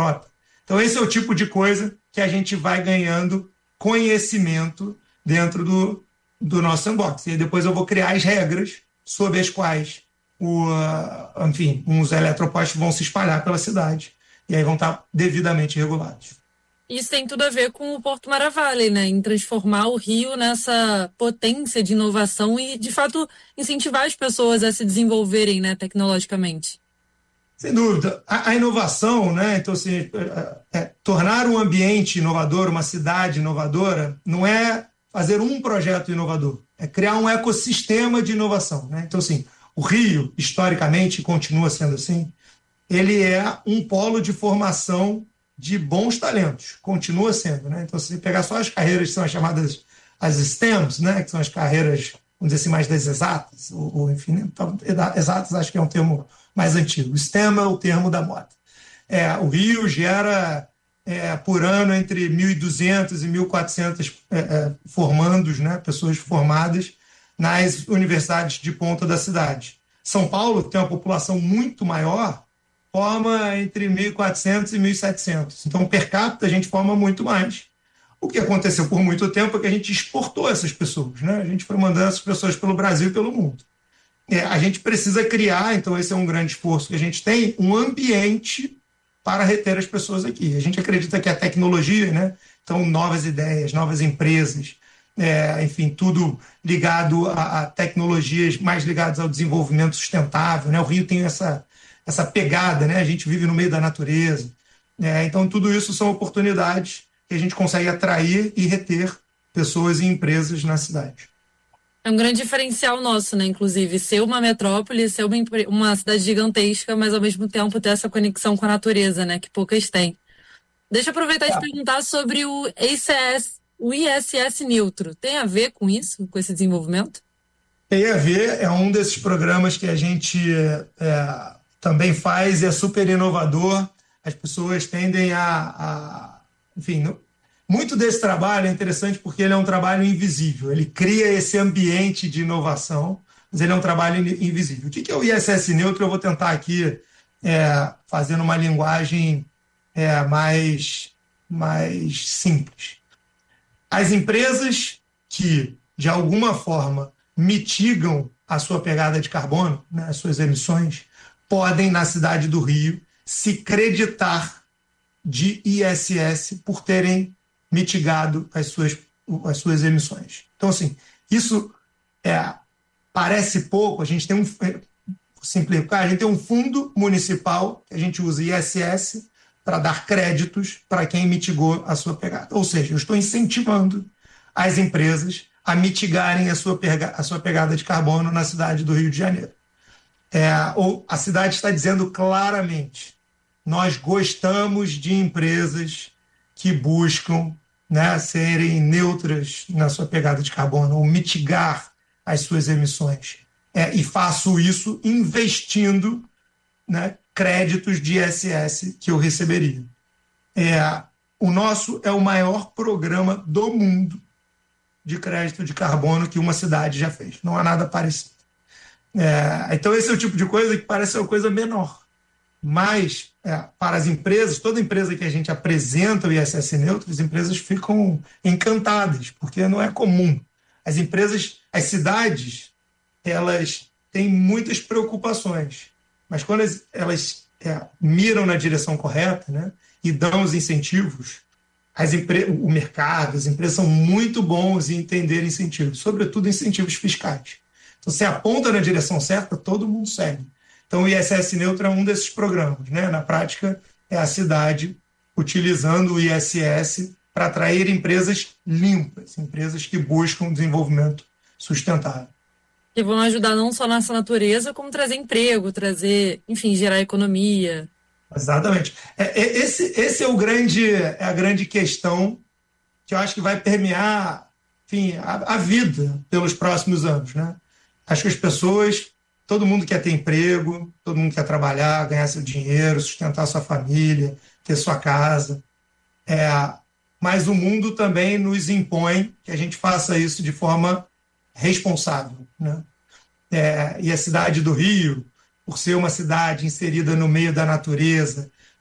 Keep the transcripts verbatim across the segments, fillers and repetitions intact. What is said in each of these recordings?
frota. Então, esse é o tipo de coisa que a gente vai ganhando conhecimento dentro do, do nosso sandbox. E depois eu vou criar as regras sobre as quais o, uh, enfim, os eletropostos vão se espalhar pela cidade. E aí vão estar devidamente regulados. Isso tem tudo a ver com o Porto Maravilha, né? Em transformar o Rio nessa potência de inovação e, de fato, incentivar as pessoas a se desenvolverem, né, tecnologicamente. Sem dúvida. A, a inovação, né? Então, assim, é, é, tornar um ambiente inovador, uma cidade inovadora, não é fazer um projeto inovador, é criar um ecossistema de inovação, né? Então, assim, o Rio, historicamente, continua sendo assim, ele é um polo de formação de bons talentos, continua sendo, né? Então, se você pegar só as carreiras que são as chamadas as STEMs, né? Que são as carreiras, vamos dizer assim, mais das exatas, ou, ou enfim, então, exatas acho que é um termo mais antigo. O STEM é o termo da moda. É, o Rio gera, é, por ano, entre mil e duzentos e mil e quatrocentos é, é, formandos, né? Pessoas formadas nas universidades de ponta da cidade. São Paulo tem uma população muito maior, forma entre mil e quatrocentos e mil e setecentos. Então, per capita, a gente forma muito mais. O que aconteceu por muito tempo é que a gente exportou essas pessoas, né? A gente foi mandando essas pessoas pelo Brasil e pelo mundo. É, a gente precisa criar, então esse é um grande esforço que a gente tem, um ambiente para reter as pessoas aqui. A gente acredita que a tecnologia, né? Então, novas ideias, novas empresas, é, enfim, tudo ligado a, a tecnologias mais ligadas ao desenvolvimento sustentável, né? O Rio tem essa... essa pegada, né? A gente vive no meio da natureza. É, então, tudo isso são oportunidades que a gente consegue atrair e reter pessoas e empresas na cidade. É um grande diferencial nosso, né? Inclusive, ser uma metrópole, ser uma, uma cidade gigantesca, mas ao mesmo tempo ter essa conexão com a natureza, né? Que poucas têm. Deixa eu aproveitar e te perguntar sobre o I C S, o I S S neutro. Tem a ver com isso, com esse desenvolvimento? Tem a ver, é um desses programas que a gente... É, também faz e é super inovador. As pessoas tendem a... a enfim, no, muito desse trabalho é interessante porque ele é um trabalho invisível. Ele cria esse ambiente de inovação, mas ele é um trabalho invisível. O que é o I S S neutro? Eu vou tentar aqui é, fazer uma linguagem é, mais, mais simples. As empresas que, de alguma forma, mitigam a sua pegada de carbono, né, as suas emissões, podem, na cidade do Rio, se creditar de I S S por terem mitigado as suas, as suas emissões. Então, assim, isso é, parece pouco, a gente tem um, por simplificar, a gente tem um fundo municipal, que a gente usa I S S para dar créditos para quem mitigou a sua pegada. Ou seja, eu estou incentivando as empresas a mitigarem a sua, pega, a sua pegada de carbono na cidade do Rio de Janeiro. É, ou a cidade está dizendo claramente: nós gostamos de empresas que buscam, né, serem neutras na sua pegada de carbono ou mitigar as suas emissões. É, e faço isso investindo, né, créditos de I S S que eu receberia. É, o nosso é o maior programa do mundo de crédito de carbono que uma cidade já fez. Não há nada parecido. É, então, esse é o tipo de coisa que parece uma coisa menor. Mas, é, para as empresas, toda empresa que a gente apresenta o I S S neutro, as empresas ficam encantadas, porque não é comum. As empresas, as cidades, elas têm muitas preocupações, mas quando elas, elas é, miram na direção correta, né, e dão os incentivos, as empre- o mercado, as empresas são muito bons em entender incentivos, sobretudo incentivos fiscais. Então, se aponta na direção certa, todo mundo segue. Então, o I S S neutro é um desses programas, né? Na prática, é a cidade utilizando o I S S para atrair empresas limpas, empresas que buscam desenvolvimento sustentável. Que vão ajudar não só nessa natureza, como trazer emprego, trazer, enfim, gerar economia. Exatamente. É, é, esse, esse é, o grande, é a grande questão que eu acho que vai permear, enfim, a, a vida pelos próximos anos, né? Acho que as pessoas, todo mundo quer ter emprego, todo mundo quer trabalhar, ganhar seu dinheiro, sustentar sua família, ter sua casa. É, mas o mundo também nos impõe que a gente faça isso de forma responsável, né? É, e a cidade do Rio, por ser uma cidade inserida no meio da natureza,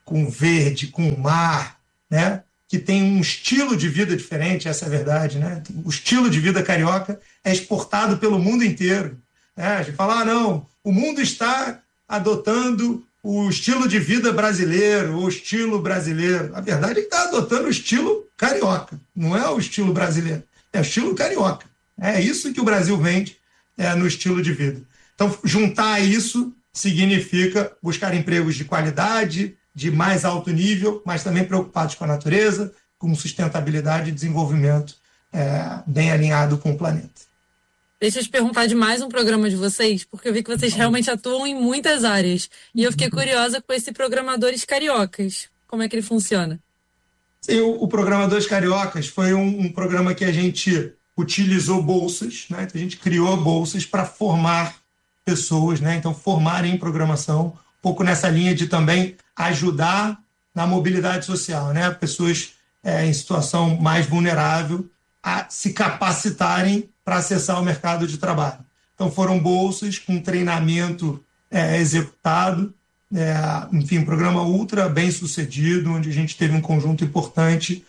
com verde, com mar, né? Que tem um estilo de vida diferente, essa é a verdade, né? O estilo de vida carioca é exportado pelo mundo inteiro. Né? A gente fala, ah, não, o mundo está adotando o estilo de vida brasileiro, o estilo brasileiro. A verdade é que está adotando o estilo carioca, não é o estilo brasileiro, é o estilo carioca. É isso que o Brasil vende é, no estilo de vida. Então, juntar isso significa buscar empregos de qualidade, de mais alto nível, mas também preocupados com a natureza, com sustentabilidade e desenvolvimento é, bem alinhado com o planeta. Deixa eu te perguntar de mais um programa de vocês, porque eu vi que vocês realmente atuam em muitas áreas. E eu fiquei curiosa com esse Programadores Cariocas. Como é que ele funciona? Sim, o, o Programadores Cariocas foi um, um programa que a gente utilizou bolsas, né? Então, a gente criou bolsas para formar pessoas, né? Então, formar em programação, um pouco nessa linha de também ajudar na mobilidade social, né? Pessoas é, em situação mais vulnerável a se capacitarem para acessar o mercado de trabalho. Então, foram bolsas com treinamento é, executado, é, enfim, um programa ultra bem sucedido, onde a gente teve um conjunto importante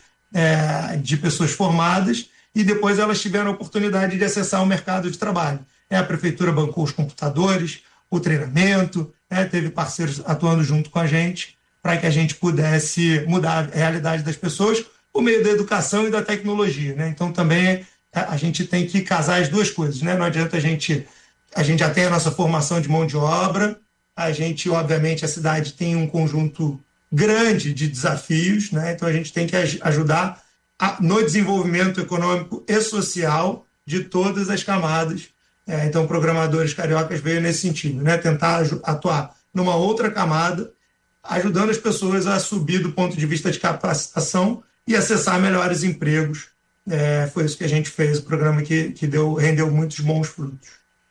é, de pessoas formadas e depois elas tiveram a oportunidade de acessar o mercado de trabalho. É, a prefeitura bancou os computadores, o treinamento, é, teve parceiros atuando junto com a gente para que a gente pudesse mudar a realidade das pessoas por meio da educação e da tecnologia, né? Então, também a gente tem que casar as duas coisas, né? Não adianta a gente... A gente já tem a nossa formação de mão de obra, a gente, obviamente, a cidade tem um conjunto grande de desafios, né? Então, a gente tem que ajudar a, no desenvolvimento econômico e social de todas as camadas. É, então, Programadores Cariocas veio nesse sentido, né? Tentar atuar numa outra camada, ajudando as pessoas a subir do ponto de vista de capacitação e acessar melhores empregos. É, foi isso que a gente fez, o programa que, que deu, rendeu muitos bons frutos.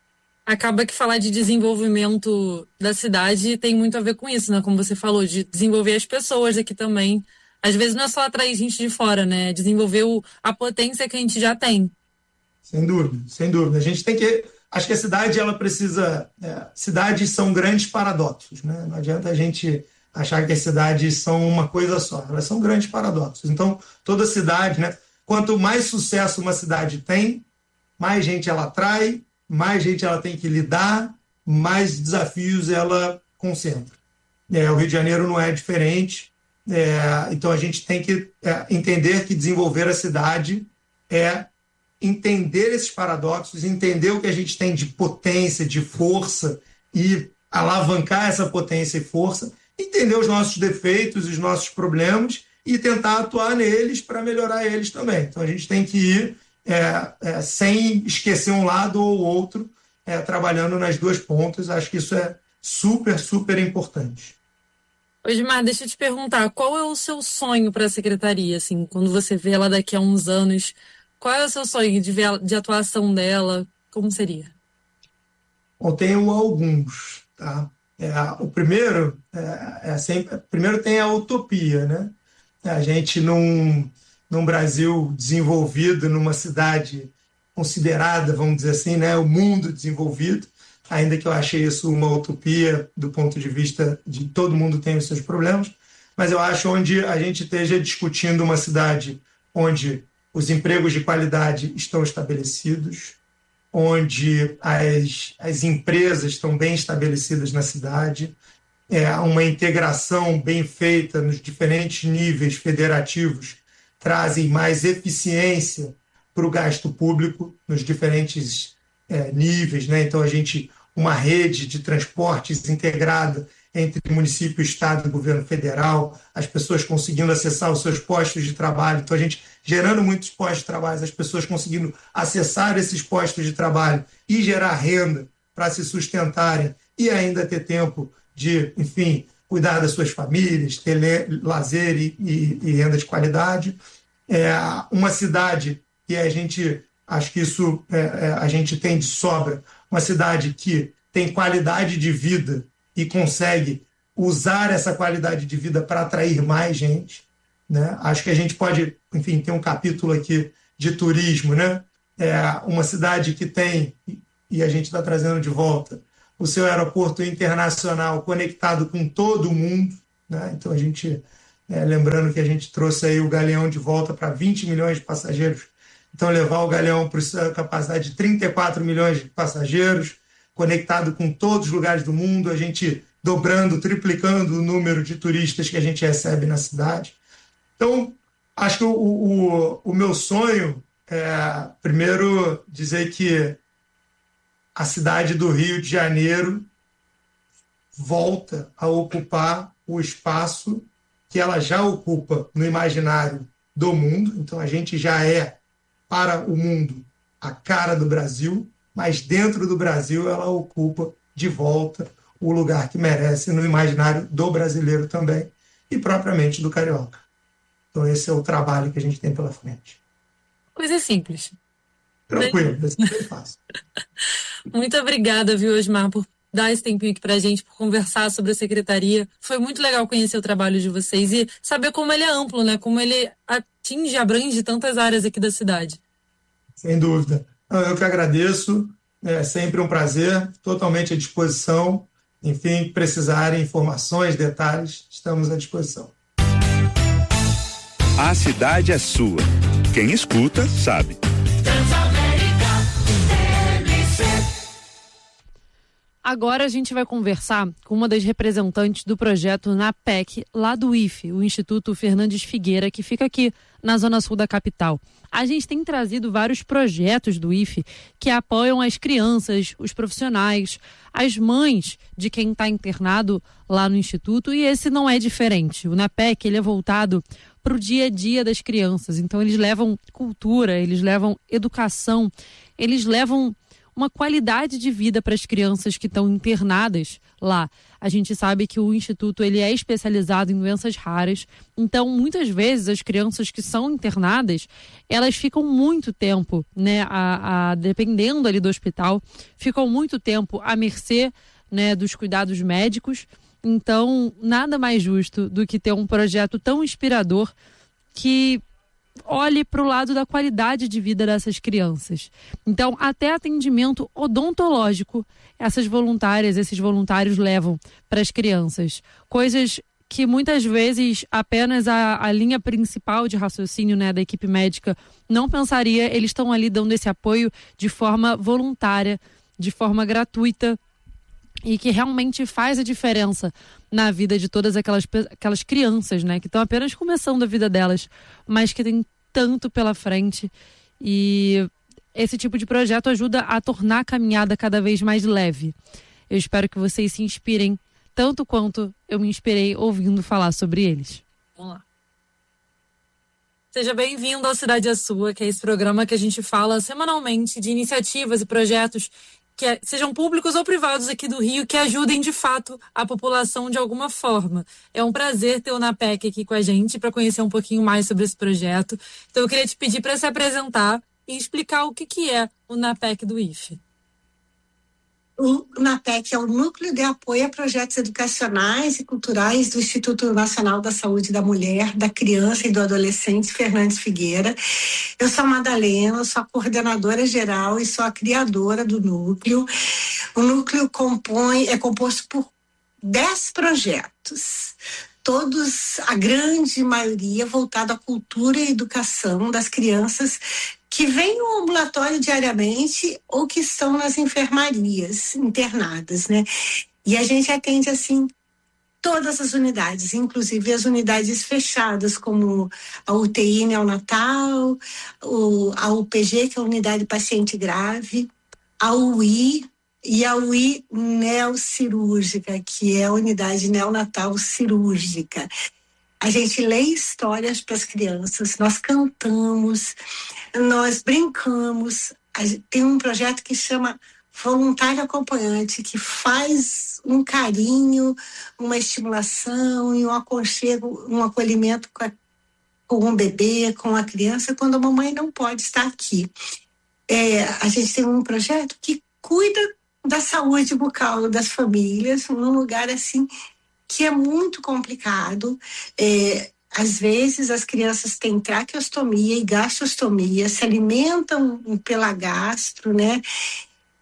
Acaba que falar de desenvolvimento da cidade tem muito a ver com isso, né? Como você falou, de desenvolver as pessoas aqui também. Às vezes não é só atrair gente de fora, né? Desenvolver o, a potência que a gente já tem. Sem dúvida, sem dúvida. A gente tem que... Acho que a cidade, ela precisa... É, cidades são grandes paradoxos, né? Não adianta a gente achar que as cidades são uma coisa só. Elas são grandes paradoxos. Então, toda cidade, né? Quanto mais sucesso uma cidade tem, mais gente ela atrai, mais gente ela tem que lidar, mais desafios ela concentra. É, o Rio de Janeiro não é diferente. É, então, a gente tem que é, entender que desenvolver a cidade é entender esses paradoxos, entender o que a gente tem de potência, de força e alavancar essa potência e força, entender os nossos defeitos, os nossos problemas e tentar atuar neles para melhorar eles também. Então, a gente tem que ir é, é, sem esquecer um lado ou outro, é, trabalhando nas duas pontas. Acho que isso é super, super importante. Osmar, deixa eu te perguntar, qual é o seu sonho para a secretaria? Assim, quando você vê ela daqui a uns anos, qual é o seu sonho de, ver, de atuação dela? Como seria? Bom, tenho alguns, tá? É, o primeiro, é, é sempre, primeiro tem a utopia, né? A gente, num, num Brasil desenvolvido, numa cidade considerada, vamos dizer assim, né, o mundo desenvolvido, ainda que eu achei isso uma utopia do ponto de vista de todo mundo tem os seus problemas, mas eu acho onde a gente esteja discutindo uma cidade onde os empregos de qualidade estão estabelecidos, onde as, as empresas estão bem estabelecidas na cidade, é, uma integração bem feita nos diferentes níveis federativos trazem mais eficiência para o gasto público nos diferentes é, níveis, né? Então, a gente, uma rede de transportes integrada entre município, estado e governo federal, as pessoas conseguindo acessar os seus postos de trabalho, então a gente gerando muitos postos de trabalho, as pessoas conseguindo acessar esses postos de trabalho e gerar renda para se sustentarem e ainda ter tempo de, enfim, cuidar das suas famílias, ter lazer e, e, e renda de qualidade. É uma cidade que a gente, acho que isso é, é, a gente tem de sobra, uma cidade que tem qualidade de vida e consegue usar essa qualidade de vida para atrair mais gente, né? Acho que a gente pode, enfim, ter um capítulo aqui de turismo, né? É uma cidade que tem, e a gente está trazendo de volta, o seu aeroporto internacional conectado com todo mundo, né? Então a gente, é, lembrando que a gente trouxe aí o Galeão de volta para vinte milhões de passageiros, então levar o Galeão para a capacidade de trinta e quatro milhões de passageiros, conectado com todos os lugares do mundo, a gente dobrando, triplicando o número de turistas que a gente recebe na cidade. Então, acho que o, o, o meu sonho é, primeiro, dizer que a cidade do Rio de Janeiro volta a ocupar o espaço que ela já ocupa no imaginário do mundo. Então, a gente já é, para o mundo, a cara do Brasil, mas dentro do Brasil ela ocupa de volta o lugar que merece no imaginário do brasileiro também e propriamente do carioca. Então esse é o trabalho que a gente tem pela frente. Coisa simples. Tranquilo, é bem fácil. Muito obrigada, viu, Osmar, por dar esse tempinho aqui pra gente, por conversar sobre a secretaria. Foi muito legal conhecer o trabalho de vocês e saber como ele é amplo, né? Como ele atinge, abrange tantas áreas aqui da cidade. Sem dúvida. Eu que agradeço, é sempre um prazer, totalmente à disposição. Enfim, precisarem informações, detalhes, estamos à disposição. A cidade é sua. Quem escuta, sabe. Agora a gente vai conversar com uma das representantes do projeto NAPEC, lá do I F E, o Instituto Fernandes Figueira, que fica aqui na zona sul da capital. A gente tem trazido vários projetos do I F E que apoiam as crianças, os profissionais, as mães de quem está internado lá no Instituto, e esse não é diferente. O NAPEC, ele é voltado para o dia a dia das crianças, então eles levam cultura, eles levam educação, eles levam uma qualidade de vida para as crianças que estão internadas lá. A gente sabe que o Instituto ele é especializado em doenças raras, então muitas vezes as crianças que são internadas, elas ficam muito tempo, né, a, a, dependendo ali do hospital, ficam muito tempo à mercê, né, dos cuidados médicos. Então, nada mais justo do que ter um projeto tão inspirador que olhe para o lado da qualidade de vida dessas crianças. Então, até atendimento odontológico, essas voluntárias, esses voluntários levam para as crianças. Coisas que muitas vezes apenas a, a linha principal de raciocínio, né, da equipe médica não pensaria, eles estão ali dando esse apoio de forma voluntária, de forma gratuita, e que realmente faz a diferença na vida de todas aquelas, aquelas crianças, né, que estão apenas começando a vida delas, mas que tem tanto pela frente. E esse tipo de projeto ajuda a tornar a caminhada cada vez mais leve. Eu espero que vocês se inspirem tanto quanto eu me inspirei ouvindo falar sobre eles. Vamos lá. Seja bem-vindo ao Cidade é Sua, que é esse programa que a gente fala semanalmente de iniciativas e projetos que é, sejam públicos ou privados aqui do Rio, que ajudem de fato a população de alguma forma. É um prazer ter o NAPEC aqui com a gente para conhecer um pouquinho mais sobre esse projeto. Então eu queria te pedir para se apresentar e explicar o que, que é o NAPEC do I F E. O NAPEC é o Núcleo de Apoio a Projetos Educacionais e Culturais do Instituto Nacional da Saúde da Mulher, da Criança e do Adolescente Fernandes Figueira. Eu sou a Madalena, sou a coordenadora geral e sou a criadora do núcleo. O núcleo compõe, é composto por dez projetos, todos, a grande maioria, voltado à cultura e educação das crianças que vêm no ambulatório diariamente ou que estão nas enfermarias internadas, né? E a gente atende, assim, todas as unidades, inclusive as unidades fechadas, como a U T I neonatal, a U P G, que é a unidade paciente grave, a U I e a U I neocirúrgica, que é a unidade neonatal cirúrgica. A gente lê histórias para as crianças, nós cantamos, nós brincamos. Tem um projeto que chama Voluntário Acompanhante, que faz um carinho, uma estimulação e um aconchego, um acolhimento com, a, com o bebê, com a criança, quando a mamãe não pode estar aqui. É, a gente tem um projeto que cuida da saúde bucal das famílias, num lugar assim que é muito complicado. É, às vezes as crianças têm traqueostomia e gastrostomia, se alimentam pela gastro, né?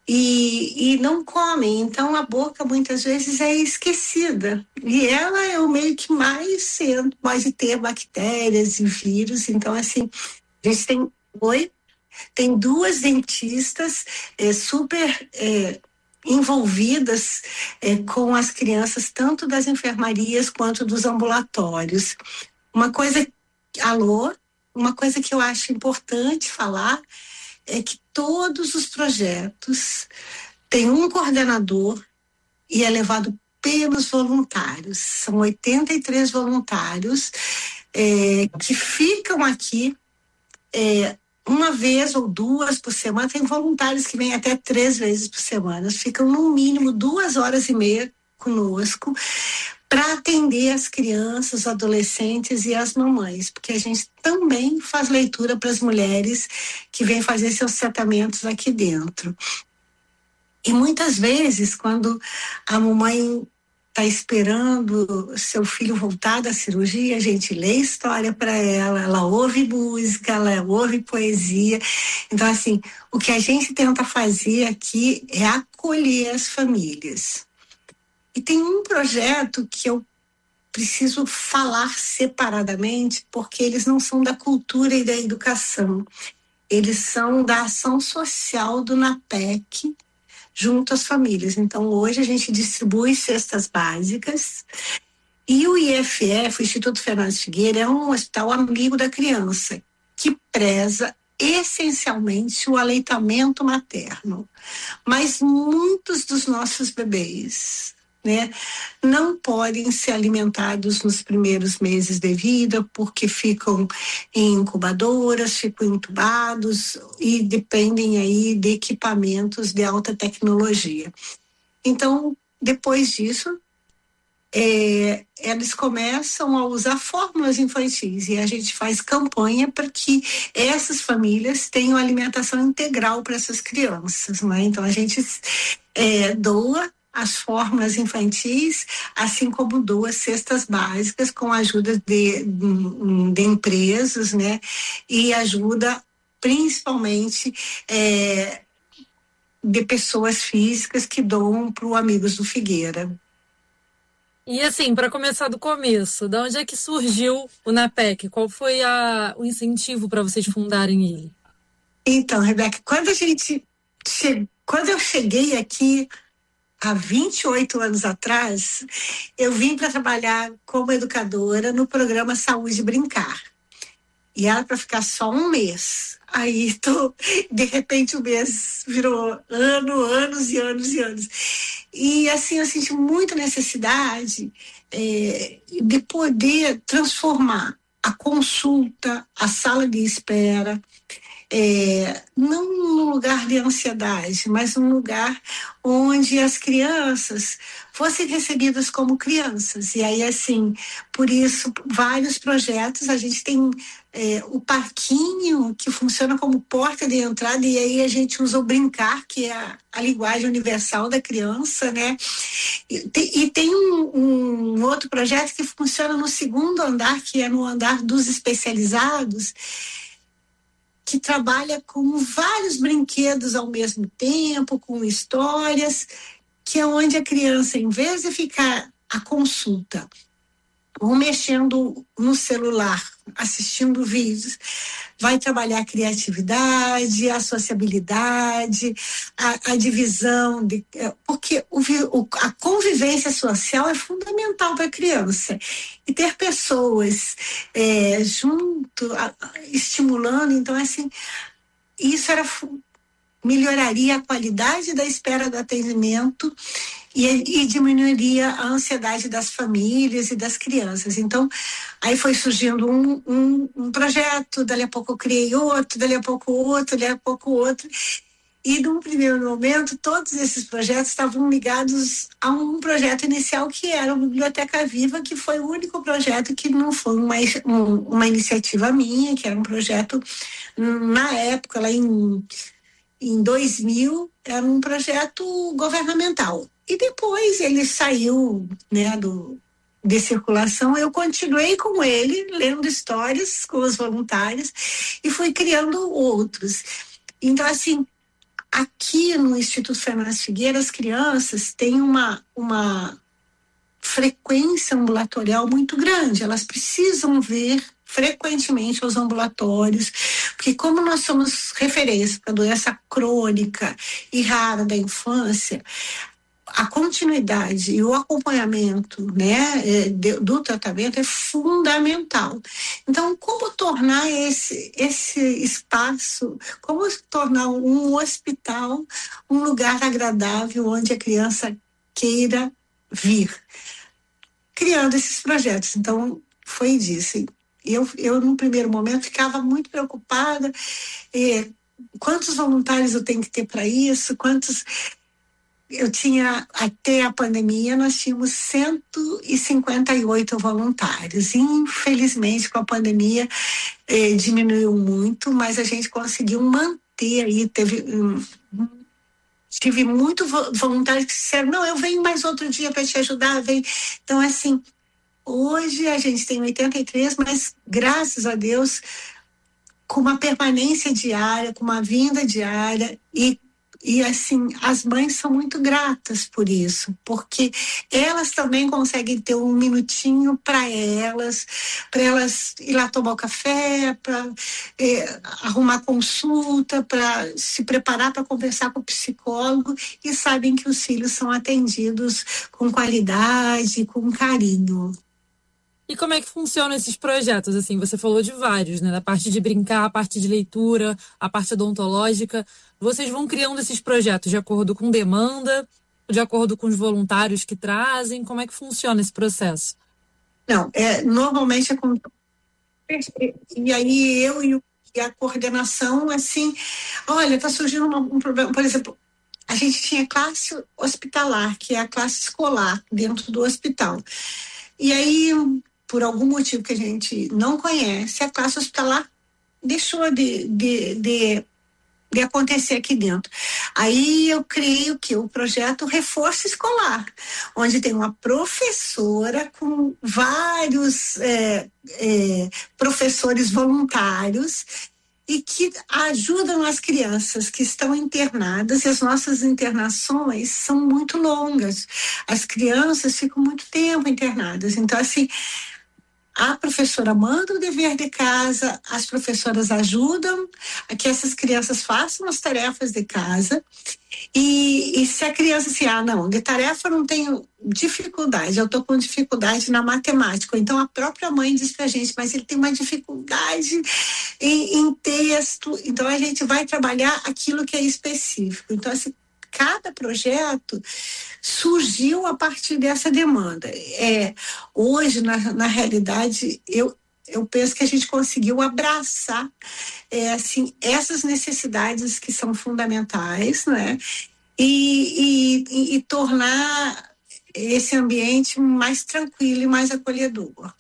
e, e não comem. Então, a boca muitas vezes é esquecida. E ela é o meio que mais cedo pode ter bactérias e vírus. Então, assim, a gente tem, oi, tem duas dentistas é, super é, envolvidas é, com as crianças, tanto das enfermarias quanto dos ambulatórios. Uma coisa, alô, uma coisa que eu acho importante falar é que todos os projetos têm um coordenador e é levado pelos voluntários. São oitenta e três voluntários é, que ficam aqui é, uma vez ou duas por semana. Tem voluntários que vêm até três vezes por semana. Ficam no mínimo duas horas e meia conosco para atender as crianças, os adolescentes e as mamães, porque a gente também faz leitura para as mulheres que vêm fazer seus tratamentos aqui dentro. E muitas vezes, quando a mamãe está esperando seu filho voltar da cirurgia, a gente lê história para ela, ela ouve música, ela ouve poesia. Então, assim, o que a gente tenta fazer aqui é acolher as famílias. E tem um projeto que eu preciso falar separadamente, porque eles não são da cultura e da educação. Eles são da ação social do NAPEC, junto às famílias. Então, hoje a gente distribui cestas básicas e o I F F, o Instituto Fernandes Figueira, é um hospital amigo da criança, que preza essencialmente o aleitamento materno. Mas muitos dos nossos bebês, né, não podem ser alimentados nos primeiros meses de vida porque ficam em incubadoras, ficam entubados e dependem aí de equipamentos de alta tecnologia. Então, depois disso, é, eles começam a usar fórmulas infantis e a gente faz campanha para que essas famílias tenham alimentação integral para essas crianças, né? Então, a gente é, doa as fórmulas infantis, assim como duas cestas básicas com a ajuda de, de empresas, né? E ajuda principalmente é, de pessoas físicas que doam para o Amigos do Figueira. E assim, para começar do começo, de onde é que surgiu o NAPEC? Qual foi a, o incentivo para vocês fundarem ele? Então, Rebeca, quando a gente che... quando eu cheguei aqui há vinte e oito anos atrás, eu vim para trabalhar como educadora no programa Saúde Brincar. E era para ficar só um mês. Aí, tô, de repente, o mês virou ano, anos e anos e anos. E, assim, eu senti muita necessidade é, de poder transformar a consulta, a sala de espera, É, não num lugar de ansiedade, mas um lugar onde as crianças fossem recebidas como crianças. E aí, assim, por isso, vários projetos, a gente tem é, o parquinho, que funciona como porta de entrada, e aí a gente usa o brincar, que é a, a linguagem universal da criança, né? E tem, e tem um, um outro projeto que funciona no segundo andar, que é no andar dos especializados, que trabalha com vários brinquedos ao mesmo tempo, com histórias, que é onde a criança, em vez de ficar à consulta ou mexendo no celular, assistindo vídeos, vai trabalhar a criatividade, a sociabilidade, a, a divisão, de, porque o, o, a convivência social é fundamental para a criança. E ter pessoas é, junto, a, estimulando, então, assim, isso era, melhoraria a qualidade da espera do atendimento e, e diminuiria a ansiedade das famílias e das crianças. Então, aí foi surgindo um, um, um projeto, dali a pouco eu criei outro, dali a pouco outro, dali a pouco outro. E, num primeiro momento, todos esses projetos estavam ligados a um projeto inicial que era o Biblioteca Viva, que foi o único projeto que não foi uma, um, uma iniciativa minha, que era um projeto, na época, lá em, em dois mil, era um projeto governamental. E depois ele saiu, né, do, de circulação, eu continuei com ele, lendo histórias com os voluntários, e fui criando outros. Então, assim, aqui no Instituto Fernandes Figueira, as crianças têm uma, uma frequência ambulatorial muito grande, elas precisam vir frequentemente aos ambulatórios, porque como nós somos referência para a doença crônica e rara da infância, a continuidade e o acompanhamento, né, do tratamento é fundamental. Então, como tornar esse, esse espaço, como tornar um hospital um lugar agradável onde a criança queira vir? Criando esses projetos. Então, foi disso. Eu, eu no primeiro momento, ficava muito preocupada. Eh, quantos voluntários eu tenho que ter para isso? Quantos... Eu tinha, até a pandemia, nós tínhamos cento e cinquenta e oito voluntários. Infelizmente, com a pandemia, eh, diminuiu muito, mas a gente conseguiu manter aí. Teve, um, tive muito voluntários que disseram, não, eu venho mais outro dia para te ajudar. Venho. Então, assim, hoje a gente tem oitenta e três, mas, graças a Deus, com uma permanência diária, com uma vinda diária e E, assim, as mães são muito gratas por isso, porque elas também conseguem ter um minutinho para elas, para elas ir lá tomar o café, para eh, arrumar consulta, para se preparar para conversar com o psicólogo, e sabem que os filhos são atendidos com qualidade, com carinho. E como é que funcionam esses projetos? Assim, você falou de vários, né? Da parte de brincar, a parte de leitura, a parte odontológica. Vocês vão criando esses projetos de acordo com demanda, de acordo com os voluntários que trazem? Como é que funciona esse processo? Não, é, normalmente é com... E aí eu e, o, e a coordenação, assim, olha, está surgindo uma, um problema, por exemplo, a gente tinha classe hospitalar, que é a classe escolar dentro do hospital. E aí, por algum motivo que a gente não conhece, a classe hospitalar deixou de, de, de, de acontecer aqui dentro. Aí eu criei o que? O projeto Reforço Escolar, onde tem uma professora com vários é, é, professores voluntários e que ajudam as crianças que estão internadas, e as nossas internações são muito longas. As crianças ficam muito tempo internadas. Então, assim, a professora manda o dever de casa, as professoras ajudam a que essas crianças façam as tarefas de casa. E, e se a criança assim, ah, não, de tarefa eu não tenho dificuldade, eu estou com dificuldade na matemática. Então a própria mãe diz pra gente, mas ele tem uma dificuldade em, em texto. Então a gente vai trabalhar aquilo que é específico. Então, assim, cada projeto surgiu a partir dessa demanda. É, hoje, na, na realidade, eu, eu penso que a gente conseguiu abraçar é, assim, essas necessidades que são fundamentais, né? E, e, e tornar esse ambiente mais tranquilo e mais acolhedor.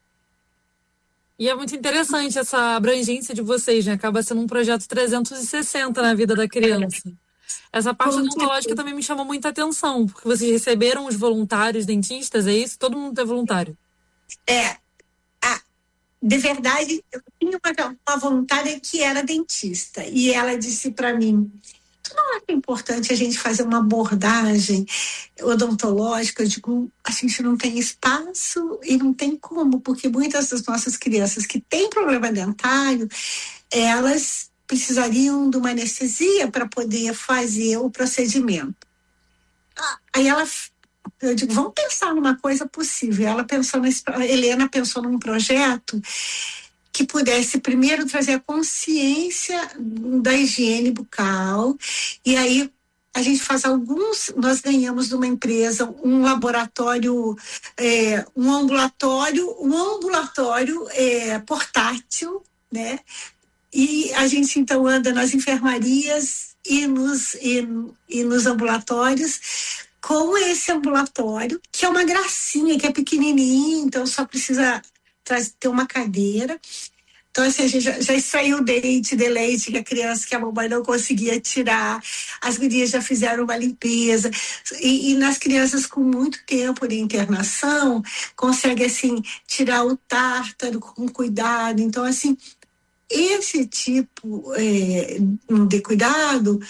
E é muito interessante essa abrangência de vocês, né? Acaba sendo um projeto trezentos e sessenta na vida da criança. Essa parte odontológica também me chamou muita atenção, porque vocês receberam os voluntários dentistas, é isso? Todo mundo é voluntário? É, a, de verdade, eu tinha uma, uma voluntária que era dentista, e ela disse para mim, tu não acha importante a gente fazer uma abordagem odontológica? Eu digo, a gente não tem espaço e não tem como, porque muitas das nossas crianças que têm problema dentário, elas precisariam de uma anestesia para poder fazer o procedimento. Aí ela, eu digo, vamos pensar numa coisa possível. Ela pensou nesse, a Helena pensou num projeto que pudesse primeiro trazer a consciência da higiene bucal, e aí a gente faz alguns, nós ganhamos de uma empresa um laboratório, é, um ambulatório, um ambulatório é, portátil, né? E a gente, então, anda nas enfermarias e nos, e, e nos ambulatórios com esse ambulatório, que é uma gracinha, que é pequenininho, então só precisa ter uma cadeira. Então, assim, a gente já, já extraiu o dente de leite que a criança, que a mamãe não conseguia tirar. As gurias já fizeram uma limpeza. E, e nas crianças com muito tempo de internação, consegue, assim, tirar o tártaro com cuidado. Então, assim, esse tipo é, de cuidado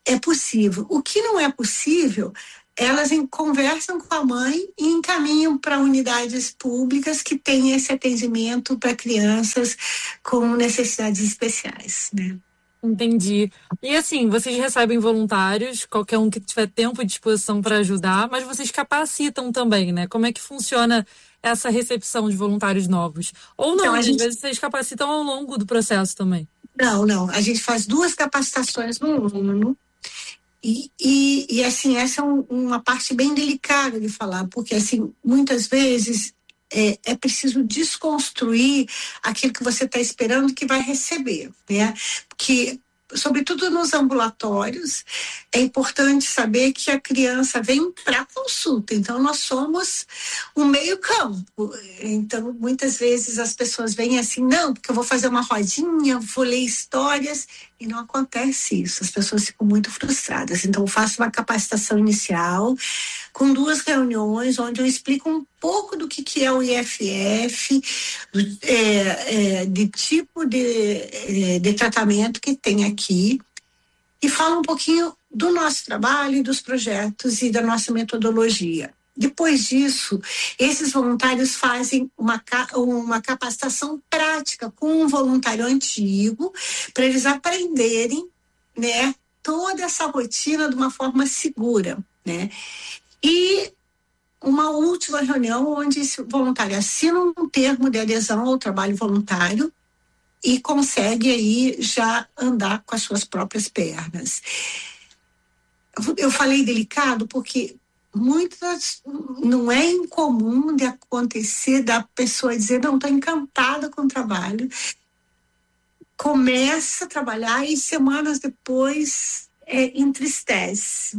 é possível. O que não é possível, elas em, conversam com a mãe e encaminham para unidades públicas que têm esse atendimento para crianças com necessidades especiais, né? Entendi. E assim, vocês recebem voluntários, qualquer um que tiver tempo e disposição para ajudar, mas vocês capacitam também, né? Como é que funciona essa recepção de voluntários novos? Ou não, então, às gente... vezes vocês capacitam ao longo do processo também. Não, não. A gente faz duas capacitações no ano. E, e, e assim, essa é um, uma parte bem delicada de falar, porque assim, muitas vezes é, é preciso desconstruir aquilo que você está esperando que vai receber, né? Porque, sobretudo nos ambulatórios, é importante saber que a criança vem para consulta, então nós somos um meio campo. Então, muitas vezes as pessoas vêm assim, não, porque eu vou fazer uma rodinha, vou ler histórias, e não acontece isso, as pessoas ficam muito frustradas. Então, eu faço uma capacitação inicial, com duas reuniões, onde eu explico um pouco do que, que é o I F F, do, é, é, de tipo de, é, de tratamento que tem aqui, e falo um pouquinho do nosso trabalho, dos projetos e da nossa metodologia. Depois disso, esses voluntários fazem uma, uma capacitação prática com um voluntário antigo, para eles aprenderem, né, toda essa rotina de uma forma segura, né? E uma última reunião onde esse voluntário assina um termo de adesão ao trabalho voluntário e consegue aí já andar com as suas próprias pernas. Eu falei delicado porque muitas, não é incomum de acontecer da pessoa dizer, não, estou encantada com o trabalho, começa a trabalhar e semanas depois é, entristece.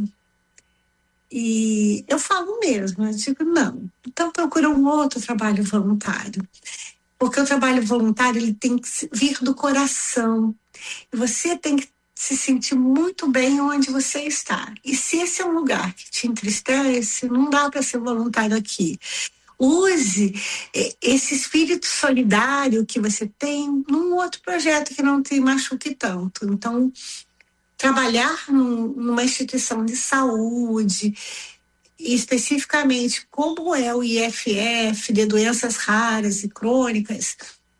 E eu falo mesmo, eu digo, não, então procura um outro trabalho voluntário. Porque o trabalho voluntário ele tem que vir do coração. E você tem que se sentir muito bem onde você está. E se esse é um lugar que te entristece, não dá para ser voluntário aqui. Use esse espírito solidário que você tem num outro projeto que não te machuque tanto. Então, trabalhar num, numa instituição de saúde, e especificamente como é o I F F, de doenças raras e crônicas,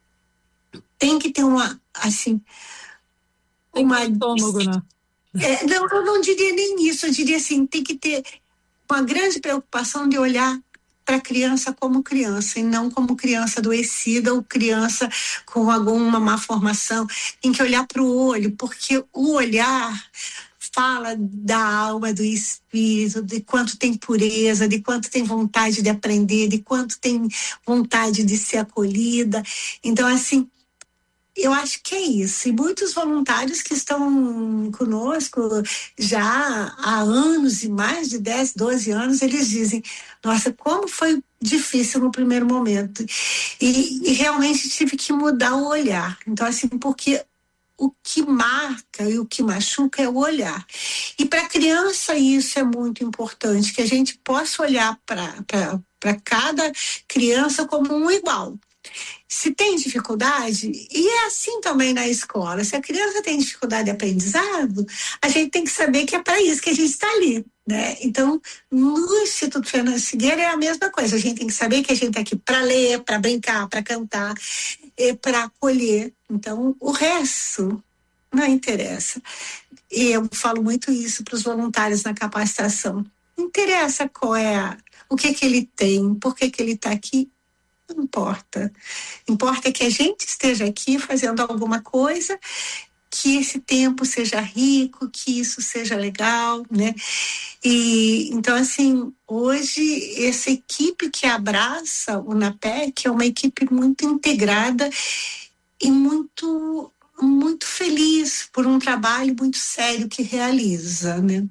tem que ter uma, assim, uma... Estômago, né? É, não, eu não diria nem isso, eu diria assim, tem que ter uma grande preocupação de olhar para a criança como criança, e não como criança adoecida ou criança com alguma má formação. Tem que olhar para o olho, porque o olhar fala da alma, do espírito, de quanto tem pureza, de quanto tem vontade de aprender, de quanto tem vontade de ser acolhida. Então, assim, eu acho que é isso. E muitos voluntários que estão conosco já há anos, e mais de dez, doze anos, eles dizem, nossa, como foi difícil no primeiro momento. E, e realmente tive que mudar o olhar. Então, assim, porque o que marca e o que machuca é o olhar. E para a criança isso é muito importante, que a gente possa olhar para cada criança como um igual. Se tem dificuldade, e é assim também na escola, se a criança tem dificuldade de aprendizado, a gente tem que saber que é para isso que a gente está ali, né? Então, no Instituto Fernandes Figueira é a mesma coisa, a gente tem que saber que a gente está aqui para ler, para brincar, para cantar, para acolher. Então, o resto não interessa. E eu falo muito isso para os voluntários na capacitação. Não interessa qual é, a, o que que ele tem, por que que ele está aqui, não importa. Importa que a gente esteja aqui fazendo alguma coisa, que esse tempo seja rico, que isso seja legal, né? E então, assim, hoje essa equipe que abraça o NAPEC é uma equipe muito integrada e muito, muito feliz por um trabalho muito sério que realiza, né?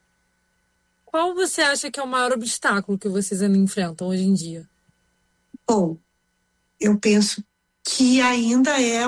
Qual você acha que é o maior obstáculo que vocês ainda enfrentam hoje em dia? Bom, eu penso que ainda é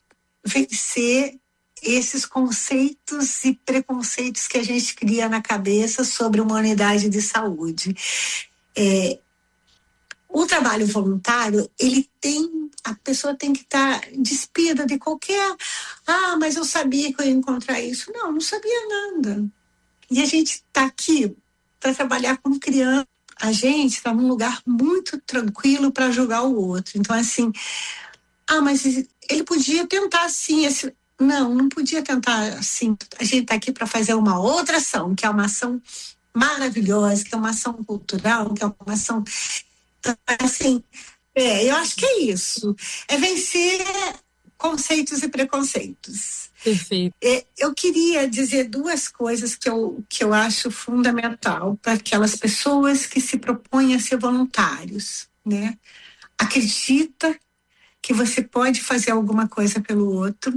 vencer esses conceitos e preconceitos que a gente cria na cabeça sobre uma unidade de saúde. É, o trabalho voluntário, ele tem, a pessoa tem que estar despida de qualquer, ah, mas eu sabia que eu ia encontrar isso. Não, não sabia nada. E a gente está aqui para trabalhar com criança. A gente está num lugar muito tranquilo para julgar o outro. Então, assim, ah, mas ele podia tentar assim, esse... Não, não podia tentar assim. A gente está aqui para fazer uma outra ação, que é uma ação maravilhosa, que é uma ação cultural, que é uma ação... Assim, é, eu acho que é isso. É vencer conceitos e preconceitos. Perfeito. É, eu queria dizer duas coisas que eu, que eu acho fundamental para aquelas pessoas que se propõem a ser voluntários, né? Acredita que você pode fazer alguma coisa pelo outro.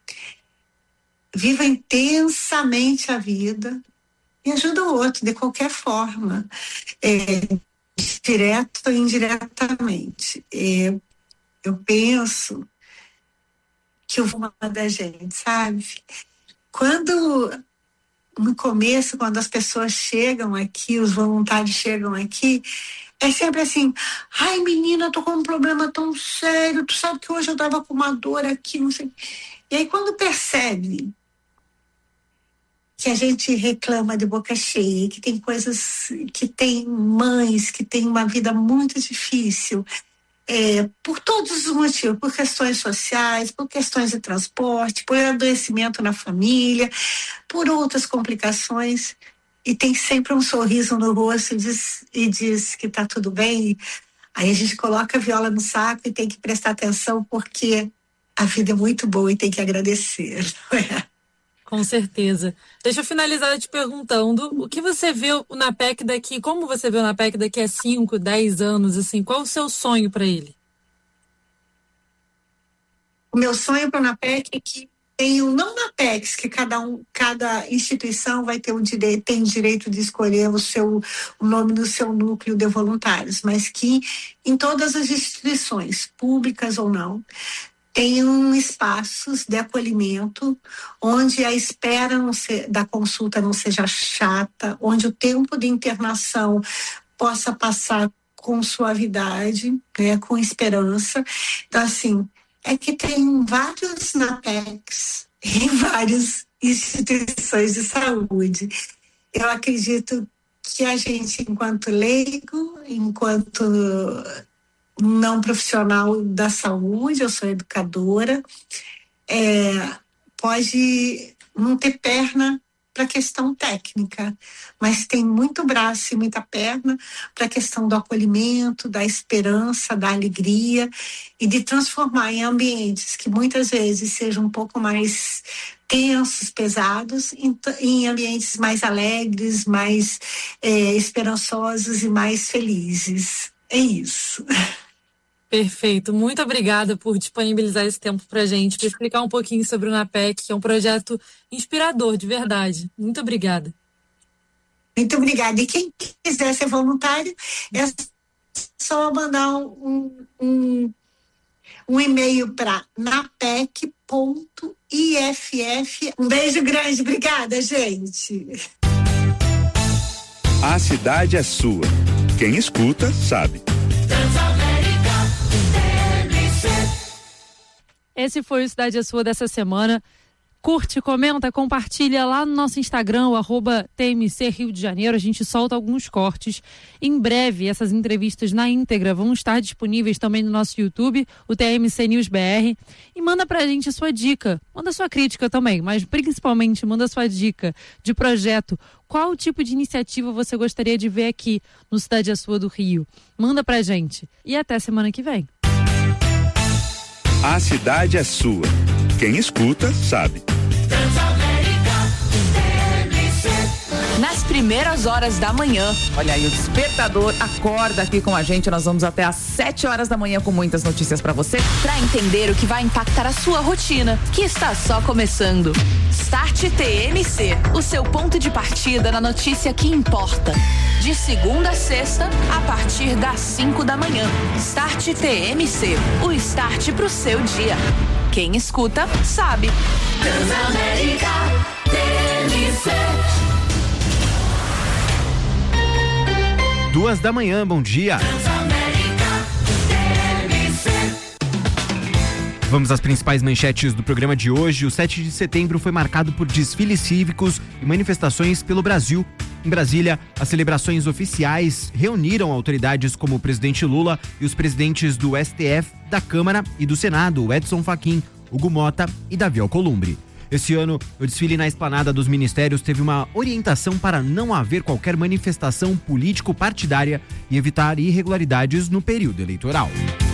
Viva intensamente a vida e ajuda o outro de qualquer forma. É, direto ou indiretamente. É, eu penso que eu vou uma da gente, sabe? Quando, no começo, quando as pessoas chegam aqui, os voluntários chegam aqui, é sempre assim, ai menina, tô com um problema tão sério, tu sabe que hoje eu tava com uma dor aqui, não sei. E aí quando percebe que a gente reclama de boca cheia, que tem coisas, que tem mães que têm uma vida muito difícil, é, por todos os motivos, por questões sociais, por questões de transporte, por adoecimento na família, por outras complicações, e tem sempre um sorriso no rosto e diz, e diz que está tudo bem. Aí a gente coloca a viola no saco e tem que prestar atenção, porque a vida é muito boa e tem que agradecer, não é? Com certeza. Deixa eu finalizar te perguntando, o que você vê o NAPEC daqui, como você vê o NAPEC daqui a cinco, dez anos, assim, qual o seu sonho para ele? O meu sonho para o NAPEC é que tenham, não NAPECs, que cada, um, cada instituição vai ter o direito, tem o direito de escolher o, seu, o nome do seu núcleo de voluntários, mas que em todas as instituições, públicas ou não, tenham espaços de acolhimento, onde a espera não se, da consulta não seja chata, onde o tempo de internação possa passar com suavidade, né, com esperança. Então, assim, é que tem vários NAPECs em várias instituições de saúde. Eu acredito que a gente, enquanto leigo, enquanto não profissional da saúde, eu sou educadora, é, pode não ter perna para a questão técnica, mas tem muito braço e muita perna para a questão do acolhimento, da esperança, da alegria e de transformar em ambientes que muitas vezes sejam um pouco mais tensos, pesados, em, em ambientes mais alegres, mais é, esperançosos e mais felizes. É isso. Perfeito. Muito obrigada por disponibilizar esse tempo para a gente, para explicar um pouquinho sobre o NAPEC, que é um projeto inspirador, de verdade. Muito obrigada. Muito obrigada. E quem quiser ser voluntário, é só mandar um, um, um e-mail para napec ponto i f f. Um beijo grande. Obrigada, gente. A cidade é sua. Quem escuta, sabe. Esse foi o Cidade é Sua dessa semana. Curte, comenta, compartilha lá no nosso Instagram, o arroba T M C Rio de Janeiro. A gente solta alguns cortes. Em breve, essas entrevistas na íntegra vão estar disponíveis também no nosso YouTube, o T M C News B R. E manda pra gente a sua dica. Manda sua crítica também, mas principalmente manda sua dica de projeto. Qual tipo de iniciativa você gostaria de ver aqui no Cidade é Sua do Rio? Manda pra gente. E até semana que vem. A cidade é sua. Quem escuta, sabe. Nas primeiras horas da manhã. Olha aí, o despertador acorda aqui com a gente. Nós vamos até às sete horas da manhã com muitas notícias para você. Para entender o que vai impactar a sua rotina, que está só começando. Start T M C, o seu ponto de partida na notícia que importa. De segunda a sexta, a partir das cinco da manhã. Start T M C, o start pro seu dia. Quem escuta, sabe. Transamérica T M C. Duas da manhã, bom dia. Transamérica. Vamos às principais manchetes do programa de hoje. O sete de setembro foi marcado por desfiles cívicos e manifestações pelo Brasil. Em Brasília, as celebrações oficiais reuniram autoridades como o presidente Lula e os presidentes do S T F, da Câmara e do Senado, Edson Fachin, Hugo Mota e Davi Alcolumbre. Esse ano, o desfile na esplanada dos ministérios teve uma orientação para não haver qualquer manifestação político-partidária e evitar irregularidades no período eleitoral.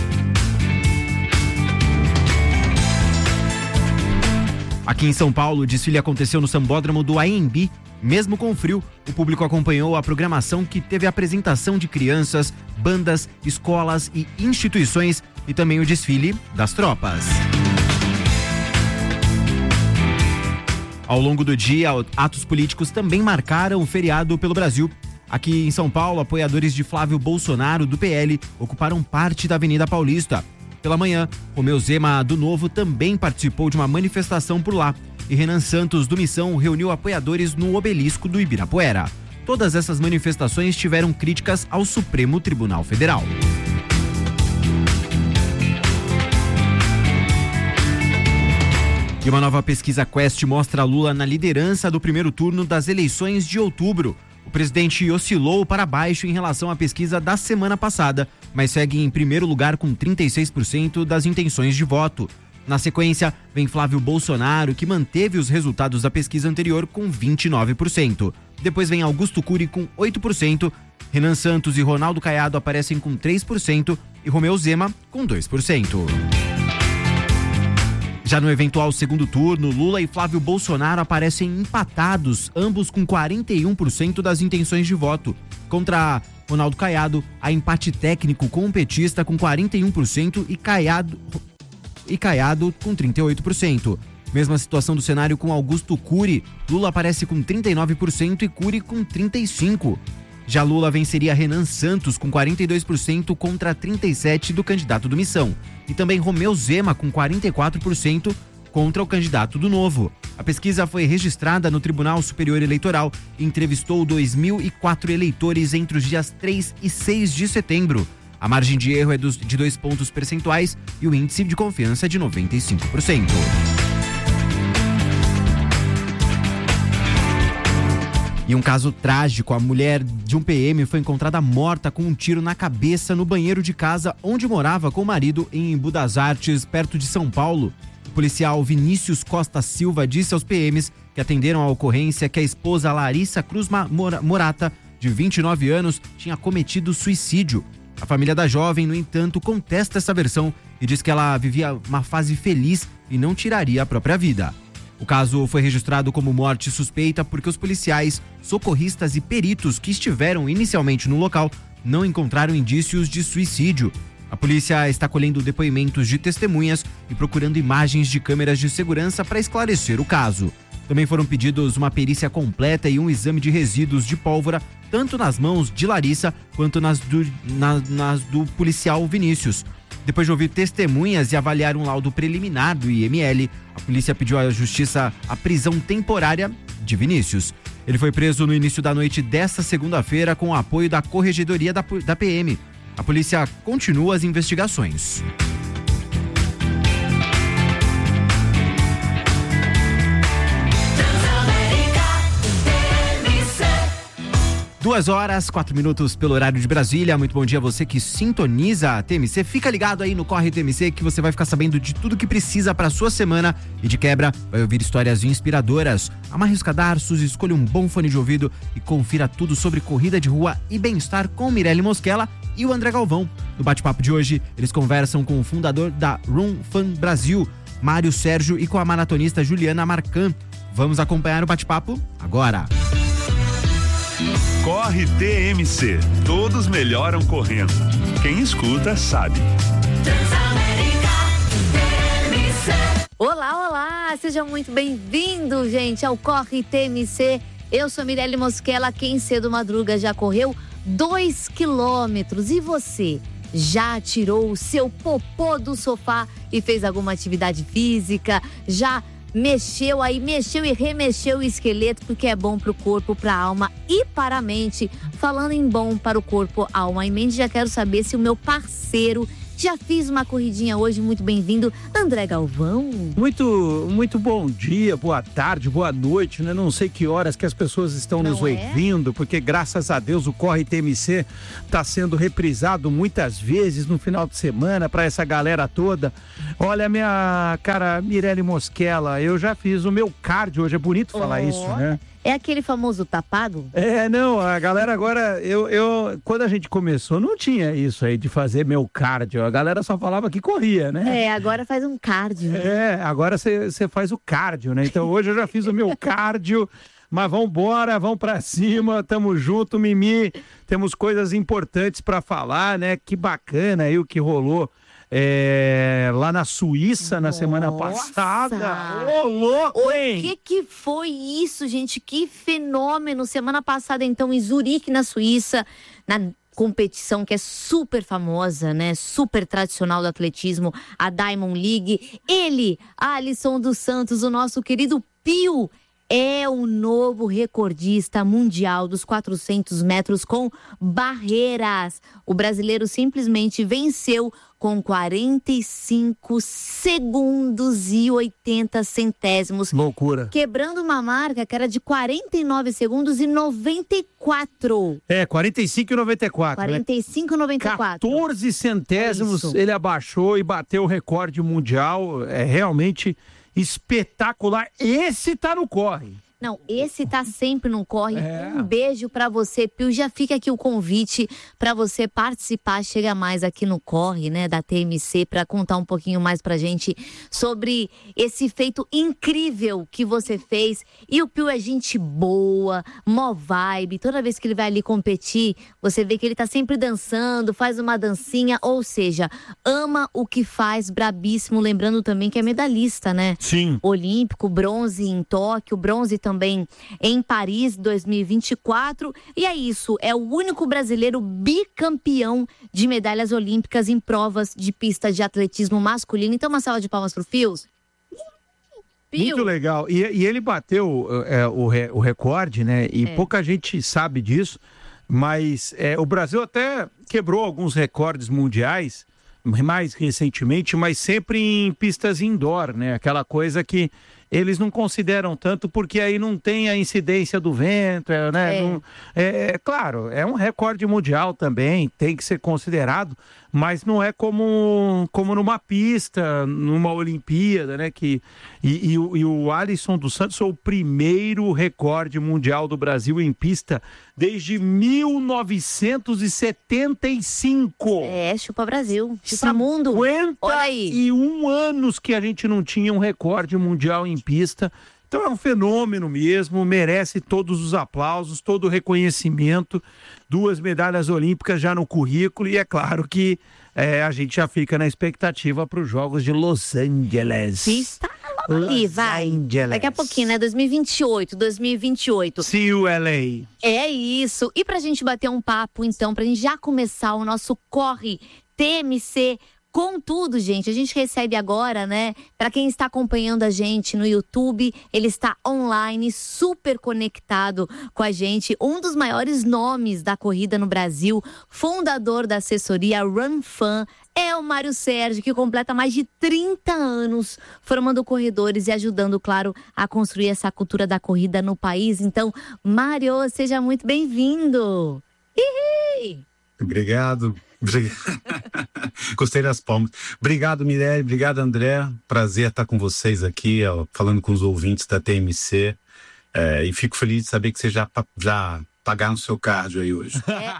Aqui em São Paulo, o desfile aconteceu no Sambódromo do A M B. Mesmo com frio, o público acompanhou a programação que teve a apresentação de crianças, bandas, escolas e instituições e também o desfile das tropas. Ao longo do dia, atos políticos também marcaram o feriado pelo Brasil. Aqui em São Paulo, apoiadores de Flávio Bolsonaro, do P L, ocuparam parte da Avenida Paulista. Pela manhã, Romeu Zema, do Novo, também participou de uma manifestação por lá. E Renan Santos, do Missão, reuniu apoiadores no obelisco do Ibirapuera. Todas essas manifestações tiveram críticas ao Supremo Tribunal Federal. E uma nova pesquisa Quest mostra Lula na liderança do primeiro turno das eleições de outubro. O presidente oscilou para baixo em relação à pesquisa da semana passada, mas segue em primeiro lugar com trinta e seis por cento das intenções de voto. Na sequência, vem Flávio Bolsonaro, que manteve os resultados da pesquisa anterior com vinte e nove por cento. Depois vem Augusto Cury com oito por cento, Renan Santos e Ronaldo Caiado aparecem com três por cento e Romeu Zema com dois por cento. Já no eventual segundo turno, Lula e Flávio Bolsonaro aparecem empatados, ambos com quarenta e um por cento das intenções de voto. Contra Ronaldo Caiado, há empate técnico com o petista com quarenta e um por cento e Caiado, e Caiado com trinta e oito por cento. Mesma situação do cenário com Augusto Cury. Lula aparece com trinta e nove por cento e Cury com trinta e cinco por cento. Já Lula venceria Renan Santos com quarenta e dois por cento contra trinta e sete por cento do candidato do Missão. E também Romeu Zema com quarenta e quatro por cento contra o candidato do Novo. A pesquisa foi registrada no Tribunal Superior Eleitoral e entrevistou dois mil e quatro eleitores entre os dias três e seis de setembro. A margem de erro é de dois pontos percentuais e o índice de confiança é de noventa e cinco por cento. E um caso trágico, a mulher de um P M foi encontrada morta com um tiro na cabeça no banheiro de casa onde morava com o marido em Embu das Artes, perto de São Paulo. O policial Vinícius Costa Silva disse aos P Ms que atenderam a ocorrência que a esposa Larissa Cruz Morata, de vinte e nove anos, tinha cometido suicídio. A família da jovem, no entanto, contesta essa versão e diz que ela vivia uma fase feliz e não tiraria a própria vida. O caso foi registrado como morte suspeita porque os policiais, socorristas e peritos que estiveram inicialmente no local não encontraram indícios de suicídio. A polícia está colhendo depoimentos de testemunhas e procurando imagens de câmeras de segurança para esclarecer o caso. Também foram pedidos uma perícia completa e um exame de resíduos de pólvora, tanto nas mãos de Larissa quanto nas do, na, nas do policial Vinícius. Depois de ouvir testemunhas e avaliar um laudo preliminar do I M L, a polícia pediu à justiça a prisão temporária de Vinícius. Ele foi preso no início da noite desta segunda-feira com o apoio da Corregedoria da, da P M. A polícia continua as investigações. Duas horas, quatro minutos pelo horário de Brasília. Muito bom dia a você que sintoniza a T M C. Fica ligado aí no Corre T M C que você vai ficar sabendo de tudo que precisa para sua semana e de quebra vai ouvir histórias inspiradoras. Amarre os cadarços, escolha um bom fone de ouvido e confira tudo sobre corrida de rua e bem-estar com Mirelle Mosquela e o André Galvão. No bate-papo de hoje, eles conversam com o fundador da Run Fan Brasil, Mário Sérgio, e com a maratonista Juliana Marcan. Vamos acompanhar o bate-papo agora. Corre T M C. Todos melhoram correndo. Quem escuta sabe. Olá, olá! Sejam muito bem-vindos, gente, ao Corre T M C. Eu sou Mirelle Mosquela. Quem cedo madruga já correu dois quilômetros. E você? Já tirou o seu popô do sofá e fez alguma atividade física? Já mexeu aí, mexeu e remexeu o esqueleto, porque é bom para o corpo, para a alma e para a mente. Falando em bom para o corpo, alma e mente, já quero saber se o meu parceiro Já fiz uma corridinha hoje, muito bem-vindo, André Galvão. Muito, muito bom dia, boa tarde, boa noite, né? Não sei que horas que as pessoas estão Não nos é? ouvindo, porque graças a Deus o Corre T M C está sendo reprisado muitas vezes no final de semana para essa galera toda. Olha, minha cara Mirelle Mosquela, eu já fiz o meu cardio hoje, é bonito falar Oh. isso, né? É aquele famoso tapado? É, não, a galera agora, eu, eu, quando a gente começou, não tinha isso aí de fazer meu cardio, a galera só falava que corria, né? É, agora faz um cardio. É, agora você faz o cardio, né? Então hoje eu já fiz o meu cardio, mas vamos embora, vamos pra cima, tamo junto, Mimi, temos coisas importantes pra falar, né? Que bacana aí o que rolou. É, lá na Suíça na Nossa. semana passada. Ô, louco, O hein? que que foi isso, gente? Que fenômeno! Semana passada, então, em Zurique, na Suíça, na competição que é super famosa, né? Super tradicional do atletismo, a Diamond League. Ele, Alisson dos Santos, o nosso querido Pio, é o novo recordista mundial dos quatrocentos metros com barreiras. O brasileiro simplesmente venceu com quarenta e cinco segundos e oitenta centésimos. Loucura. Quebrando uma marca que era de quarenta e nove segundos e noventa e quatro. É, quarenta e cinco e noventa e quatro. quarenta e cinco e noventa e quatro. quatorze centésimos É isso. ele abaixou e bateu o recorde mundial. É realmente espetacular. Esse tá no corre. Não, esse tá sempre no corre. É. Um beijo pra você, Pio. Já fica aqui o convite pra você participar. Chega mais aqui no Corre, né, da T M C, pra contar um pouquinho mais pra gente sobre esse feito incrível que você fez. E o Pio é gente boa, mó vibe. Toda vez que ele vai ali competir, você vê que ele tá sempre dançando, faz uma dancinha, ou seja, ama o que faz, brabíssimo. Lembrando também que é medalhista, né? Sim. Olímpico, bronze em Tóquio, bronze também em Paris dois mil e vinte e quatro. E é isso, é o único brasileiro bicampeão de medalhas olímpicas em provas de pista de atletismo masculino. Então, uma salva de palmas pro Fios. Muito legal. E, e ele bateu é, o, re- o recorde, né? E É. pouca gente sabe disso, mas é, o Brasil até quebrou alguns recordes mundiais mais recentemente, mas sempre em pistas indoor, né? Aquela coisa que eles não consideram tanto porque aí não tem a incidência do vento, é, né? É. Não- é, é claro, é um recorde mundial também, tem que ser considerado, mas não é como, como numa pista, numa Olimpíada, né? Que, e, e o- e o Alisson dos Santos é o primeiro recorde mundial do Brasil em pista desde mil novecentos e setenta e cinco. É, chupa Brasil, chupa mundo. Olha aí. cinquenta e um anos que a gente não tinha um recorde mundial em pista. Então é um fenômeno mesmo, merece todos os aplausos, todo o reconhecimento. Duas medalhas olímpicas já no currículo e é claro que é, a gente já fica na expectativa para os Jogos de Los Angeles. Pista logo ali, vai. Angeles. Daqui a pouquinho, né? dois mil e vinte e oito, dois mil e vinte e oito. See you, L A. É isso. E pra gente bater um papo, então, pra gente já começar o nosso Corre T M C com tudo, gente. A gente recebe agora, né? Pra quem está acompanhando a gente no YouTube, ele está online, super conectado com a gente. Um dos maiores nomes da corrida no Brasil, fundador da assessoria RunFan, é o Mário Sérgio, que completa mais de trinta anos formando corredores e ajudando, claro, a construir essa cultura da corrida no país. Então, Mário, seja muito bem-vindo. Ihi! Obrigado. Obrigado. Gostei das palmas. Obrigado, Mirelle. Obrigado, André. Prazer estar com vocês aqui, ó, falando com os ouvintes da T M C. É, e fico feliz de saber que vocês já, pa- já pagaram o seu cardio aí hoje.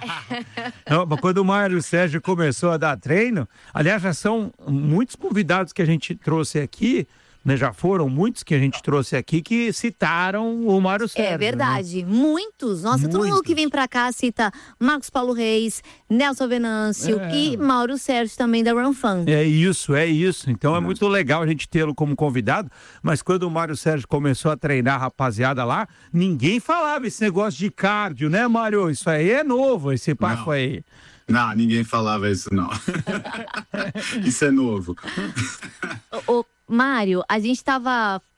Não, mas quando o Mário Sérgio começou a dar treino, aliás, já são muitos convidados que a gente trouxe aqui, né? Já foram muitos que a gente trouxe aqui que citaram o Mário Sérgio. É né? verdade, muitos. Nossa, todo mundo Muitos. que vem pra cá cita Marcos Paulo Reis, Nelson Venâncio É. e Mauro Sérgio também da RunFan. É isso, é isso. Então é muito legal a gente tê-lo como convidado, mas quando o Mário Sérgio começou a treinar a rapaziada lá, ninguém falava esse negócio de cardio, né, Mário? Isso aí é novo, esse papo Não. aí. Não, ninguém falava isso, não. Isso é novo. Ô, ô, Mário, a gente estava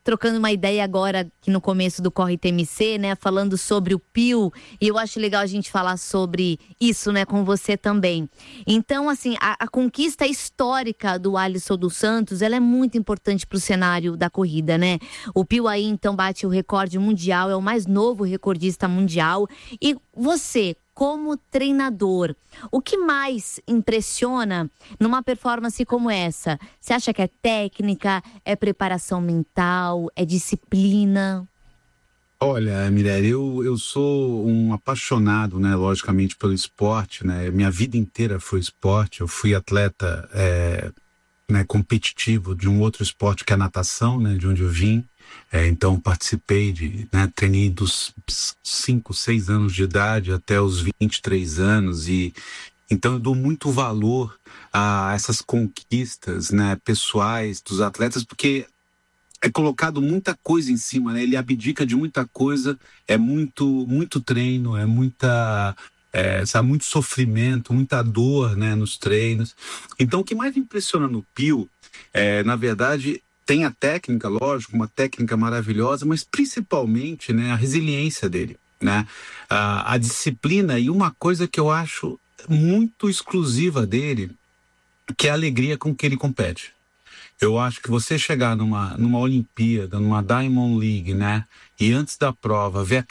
trocando uma ideia agora aqui no começo do Corre T M C, né? Falando sobre o Pio, e eu acho legal a gente falar sobre isso, né? Com você também. Então, assim, a, a conquista histórica do Alisson dos Santos, ela é muito importante para o cenário da corrida, né? O Pio aí, então, bate o recorde mundial, é o mais novo recordista mundial. E você, como treinador, o que mais impressiona numa performance como essa? Você acha que é técnica, é preparação mental, é disciplina? Olha, Mirelle, eu, eu sou um apaixonado, né, logicamente, pelo esporte, né? Minha vida inteira foi esporte. Eu fui atleta é, né, competitivo de um outro esporte que é a natação, né, de onde eu vim. É, então participei de, né, treinei dos cinco, seis anos de idade até os vinte e três anos, e então eu dou muito valor a essas conquistas, né, pessoais dos atletas, porque é colocado muita coisa em cima, né? Ele abdica de muita coisa, é muito, muito treino, é muita, é, sabe, muito sofrimento, muita dor, né, nos treinos. Então o que mais me impressiona no Pio é, na verdade, tem a técnica, lógico, uma técnica maravilhosa, mas principalmente, né, a resiliência dele, né? A, a disciplina, e uma coisa que eu acho muito exclusiva dele, que é a alegria com que ele compete. Eu acho que você chegar numa, numa Olimpíada, numa Diamond League, né, e antes da prova ver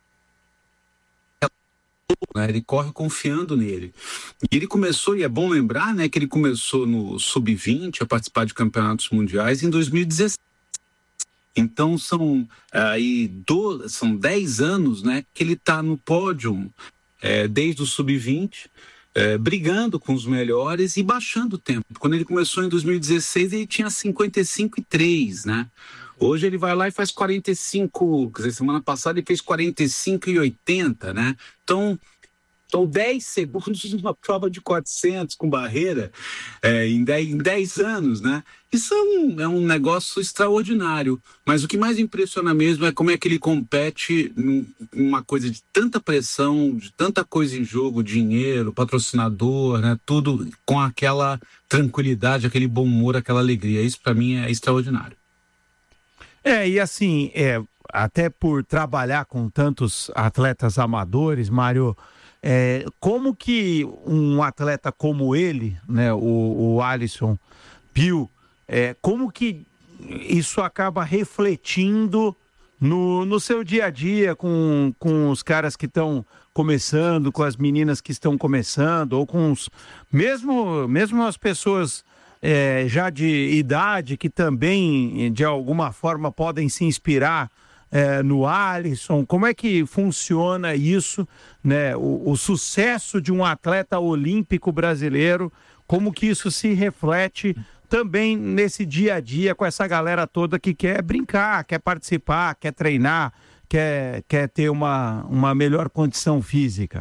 né, ele corre confiando nele. E ele começou, e é bom lembrar, né, que ele começou no sub vinte a participar de campeonatos mundiais em dois mil e dezesseis. Então são aí do, são dez anos, né, que ele está no pódio, é, desde o sub vinte, é, brigando com os melhores e baixando o tempo. Quando ele começou em dois mil e dezesseis, ele tinha cinquenta e cinco e três, né? Hoje ele vai lá e faz quarenta e cinco, quer dizer, semana passada ele fez quarenta e cinco e oitenta, né? Então, são dez segundos numa prova de quatrocentos com barreira é, em, dez, em dez anos, né? Isso é um, é um negócio extraordinário. Mas o que mais impressiona mesmo é como é que ele compete numa coisa de tanta pressão, de tanta coisa em jogo, dinheiro, patrocinador, né? Tudo com aquela tranquilidade, aquele bom humor, aquela alegria. Isso para mim é extraordinário. É, e assim, é, até por trabalhar com tantos atletas amadores, Mário, é, como que um atleta como ele, né, o, o Alisson Pio, é, como que isso acaba refletindo no, no seu dia a dia com, com os caras que estão começando, com as meninas que estão começando, ou com os, mesmo, mesmo as pessoas... É, já de idade, que também de alguma forma podem se inspirar é, no Alisson. Como é que funciona isso, né? O, o sucesso de um atleta olímpico brasileiro, como que isso se reflete também nesse dia a dia com essa galera toda que quer brincar, quer participar, quer treinar, quer, quer ter uma, uma melhor condição física?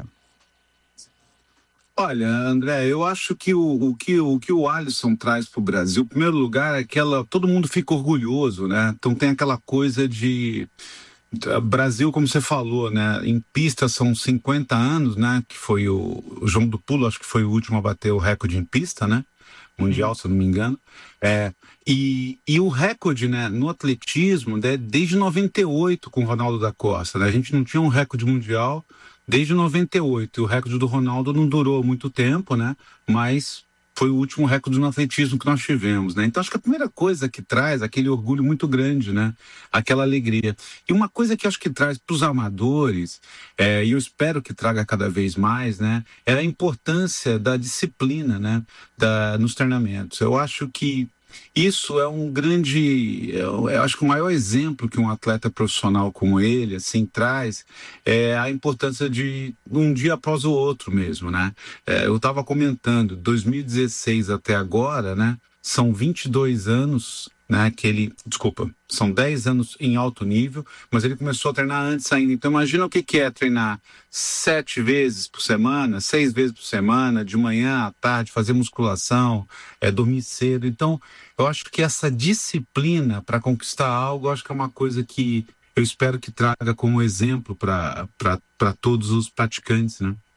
Olha, André, eu acho que o, o, que, o que o Alisson traz para o Brasil, em primeiro lugar, é aquela, todo mundo fica orgulhoso, né? Então tem aquela coisa de... Brasil, como você falou, né? Em pista são cinquenta anos, né? Que foi o, o João do Pulo, acho que foi o último a bater o recorde em pista, né? Mundial, se eu não me engano. É, e, e o recorde, né, no atletismo, né, desde noventa e oito com o Ronaldo da Costa, né? A gente não tinha um recorde mundial desde noventa e oito, e o recorde do Ronaldo não durou muito tempo, né? Mas foi o último recorde no atletismo que nós tivemos, né? Então acho que a primeira coisa que traz aquele orgulho muito grande, né? Aquela alegria. E uma coisa que acho que traz para os amadores, é, e eu espero que traga cada vez mais, né? É a importância da disciplina, né? Da, nos treinamentos. Eu acho que isso é um grande, eu acho que o maior exemplo que um atleta profissional como ele, assim, traz é a importância de um dia após o outro mesmo, né? É, eu estava comentando, dois mil e dezesseis até agora, né? São vinte e dois anos, né? Que ele, desculpa, são dez anos em alto nível, mas ele começou a treinar antes ainda. Então imagina o que, que é treinar sete vezes por semana, seis vezes por semana, de manhã à tarde, fazer musculação, é, dormir cedo. Então eu acho que essa disciplina para conquistar algo, eu acho que é uma coisa que eu espero que traga como exemplo para todos os praticantes, né?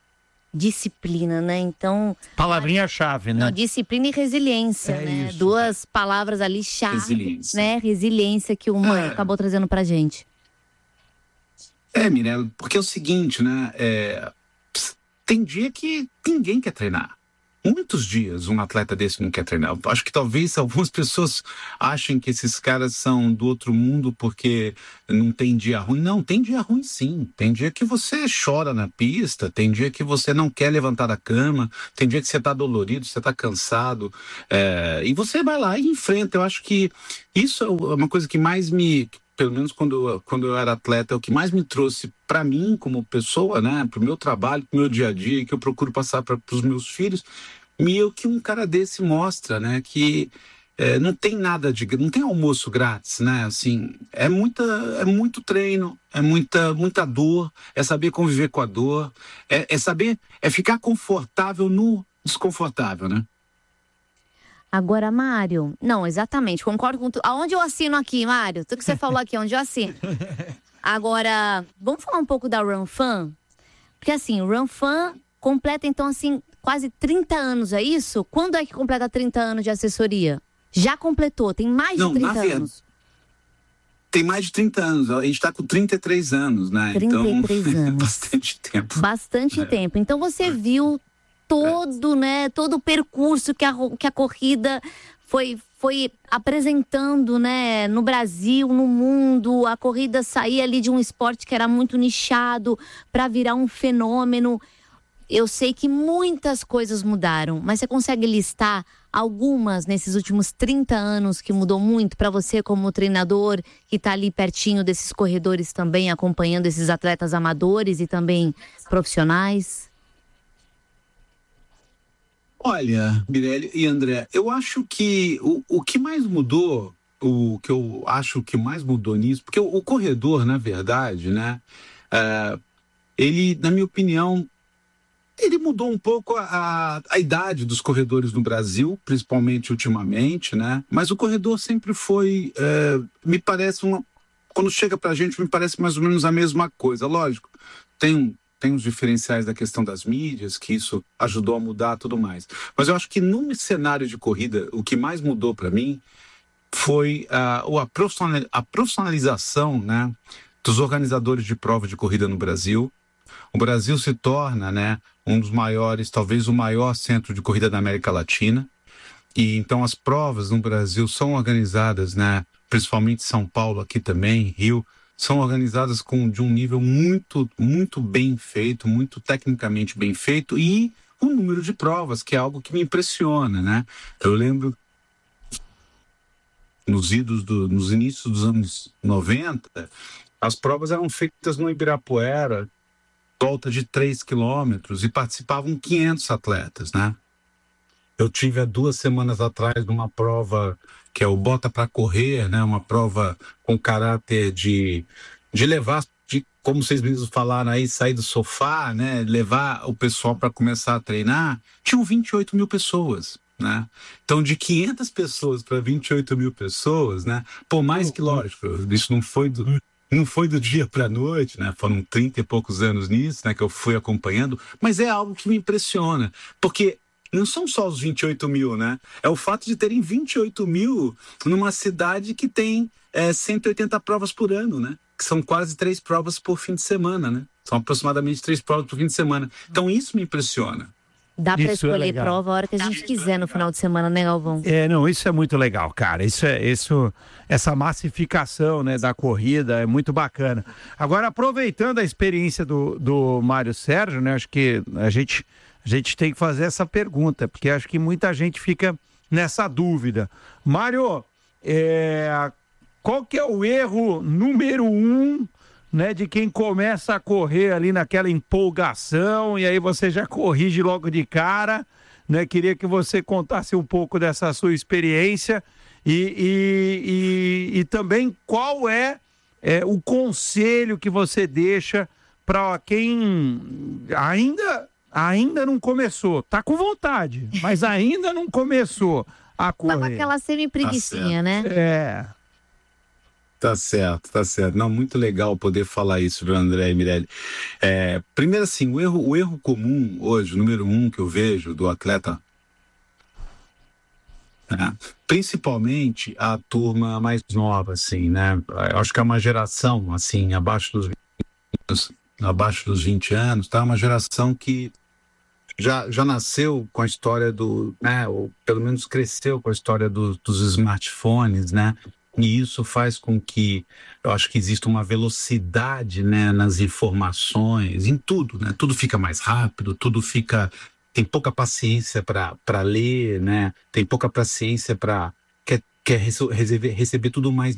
disciplina, né? Então... Palavrinha-chave, né? Não, disciplina e resiliência, é né? Isso. Duas palavras ali chave, Resiliência. né? Resiliência que o Mário É. acabou trazendo pra gente. É, Mirella, porque é o seguinte, né? É, tem dia que ninguém quer treinar. Muitos dias um atleta desse não quer treinar. Eu acho que talvez algumas pessoas achem que esses caras são do outro mundo porque não tem dia ruim. Não, tem dia ruim sim. Tem dia que você chora na pista, tem dia que você não quer levantar da cama, tem dia que você está dolorido, você está cansado. É, e você vai lá e enfrenta. Eu acho que isso é uma coisa que mais me... pelo menos quando, quando eu era atleta, é o que mais me trouxe para mim como pessoa, né, para o meu trabalho, para o meu dia a dia, que eu procuro passar para os meus filhos, e é o que um cara desse mostra, né, que é, não tem nada de, não tem almoço grátis, né, assim, é muita, é muito treino, é muita, muita dor, é saber conviver com a dor, é, é saber, é ficar confortável no desconfortável, né. Agora, Mário, não, exatamente, concordo com tudo. Aonde eu assino aqui, Mário? Tudo que você falou aqui, onde eu assino. Agora, vamos falar um pouco da Run Fun? Porque assim, o Run Fun completa então assim, quase trinta anos, é isso? Quando é que completa trinta anos de assessoria? Já completou, tem mais Não, de na trinta verdade, anos. Tem mais de trinta anos, a gente está com trinta e três anos, né? trinta e três então, anos. É bastante tempo. Bastante É. tempo. Então você viu todo, né, todo o percurso que a, ro- que a corrida foi, foi apresentando, né, no Brasil, no mundo. A corrida saía ali de um esporte que era muito nichado para virar um fenômeno. Eu sei que muitas coisas mudaram, mas você consegue listar algumas nesses últimos trinta anos que mudou muito para você como treinador, que está ali pertinho desses corredores também, acompanhando esses atletas amadores e também profissionais? Olha, Mirelle e André, eu acho que o, o que mais mudou, o que eu acho que mais mudou nisso, porque o, o corredor, na verdade, né, é, ele, na minha opinião, ele mudou um pouco a, a, a idade dos corredores no Brasil, principalmente ultimamente, né, mas o corredor sempre foi, é, me parece, uma, quando chega pra gente, me parece mais ou menos a mesma coisa. Lógico, tem um Tem os diferenciais da questão das mídias, que isso ajudou a mudar tudo mais. Mas eu acho que num cenário de corrida, o que mais mudou para mim foi uh, a, profissional, a profissionalização, né, dos organizadores de prova de corrida no Brasil. O Brasil se torna, né, um dos maiores, talvez o maior centro de corrida da América Latina. E então as provas no Brasil são organizadas, né, principalmente São Paulo, aqui também, Rio, são organizadas com, de um nível muito, muito bem feito, muito tecnicamente bem feito, e o número de provas, que é algo que me impressiona, né? Eu lembro, nos, idos do, nos inícios dos anos noventa, as provas eram feitas no Ibirapuera, volta de três quilômetros, e participavam quinhentos atletas, né? Eu tive há duas semanas atrás numa prova que é o Bota para Correr, né? Uma prova com caráter de, de levar, de, como vocês mesmos falaram aí, sair do sofá, né? Levar o pessoal para começar a treinar. Tinham vinte e oito mil pessoas, né? Então, de quinhentas pessoas para vinte e oito mil pessoas, né? Por mais que, lógico, isso não foi do... Não foi do dia para a noite, né? Foram trinta e poucos anos nisso, né? Que eu fui acompanhando, mas é algo que me impressiona, porque não são só os vinte e oito mil, né? É o fato de terem vinte e oito mil numa cidade que tem é, cento e oitenta provas por ano, né? Que são quase três provas por fim de semana, né? São aproximadamente três provas por fim de semana. Então isso me impressiona. Dá para Isso é escolher legal. prova a hora que a gente quiser no final de semana, né, Galvão? É, não, isso é muito legal, cara. Isso é, isso, essa massificação, né, da corrida é muito bacana. Agora, aproveitando a experiência do, do Mário Sérgio, né, acho que a gente, a gente tem que fazer essa pergunta, porque acho que muita gente fica nessa dúvida. Mário, é, qual que é o erro número um, né, de quem começa a correr ali naquela empolgação e aí você já corrige logo de cara, né? Queria que você contasse um pouco dessa sua experiência e, e, e, e também qual é, é o conselho que você deixa para quem ainda, ainda não começou, tá com vontade, mas ainda não começou a correr. Aquela semi-preguicinha, né? É. Tá certo, tá certo. Não, muito legal poder falar isso, viu, André e Mirelle. É, primeiro assim, o erro, o erro comum hoje, o número um que eu vejo do atleta, né, principalmente a turma mais nova, assim, né? Eu acho que é uma geração, assim, abaixo dos vinte, abaixo dos vinte anos, tá? Uma geração que já, já nasceu com a história do, né? Ou pelo menos cresceu com a história do, dos smartphones, né? E isso faz com que, eu acho que exista uma velocidade, né, nas informações, em tudo, né? Tudo fica mais rápido, tudo fica... Tem pouca paciência para ler, né? Tem pouca paciência para... Quer, quer receber, receber tudo mais